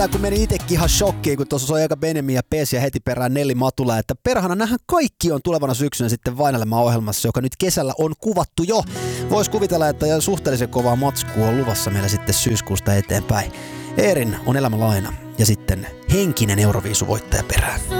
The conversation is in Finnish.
Kun meni itsekin ihan shokkiin, kun tuossa soi aika Benjamin ja Pes ja heti perään Nelli Matula, että perhana nähän kaikki on tulevana syksynä sitten Vainelemaan ohjelmassa, joka nyt kesällä on kuvattu jo. Vois kuvitella, että suhteellisen kovaa matskua on luvassa meillä sitten syyskuusta eteenpäin. Eerin on elämänlaina ja sitten henkinen Euroviisuvoittaja perään.